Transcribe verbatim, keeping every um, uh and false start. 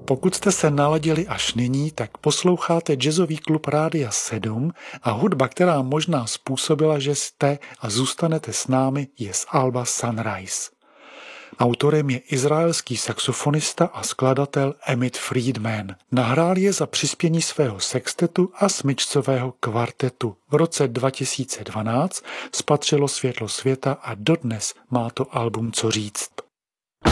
Pokud jste se naladili až nyní, tak posloucháte Jazzový klub Rádia sedm a hudba, která možná způsobila, že jste a zůstanete s námi, je z alba Sunrise. Autorem je izraelský saxofonista a skladatel Emit Friedman. Nahrál je za přispění svého sextetu a smyčcového kvartetu. V roce dva tisíce dvanáct spatřilo světlo světa a dodnes má to album co říct.